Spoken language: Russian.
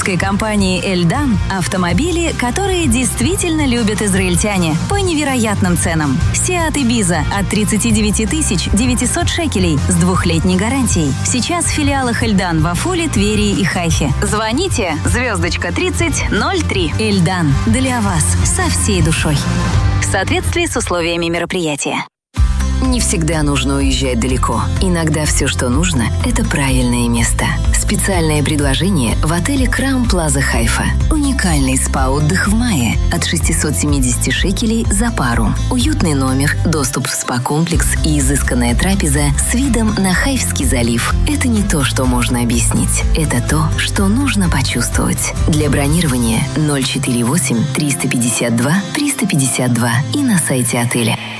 израильской компании «Эльдан» автомобили, которые действительно любят израильтяне по невероятным ценам. Seat Ibiza от 39 900 шекелей с 2-летней гарантией. Сейчас в филиалах «Эльдан» в Афуле, Твери и Хайфе. Звоните *3003. «Эльдан» для вас со всей душой. В соответствии с условиями мероприятия. Не всегда нужно уезжать далеко. Иногда все, что нужно, это правильное место. Специальное предложение в отеле Crown Plaza Хайфа. Уникальный спа-отдых в мае от 670 шекелей за пару. Уютный номер, доступ в спа-комплекс и изысканная трапеза с видом на Хайфский залив. Это не то, что можно объяснить. Это то, что нужно почувствовать. Для бронирования 048 352 352 и на сайте отеля.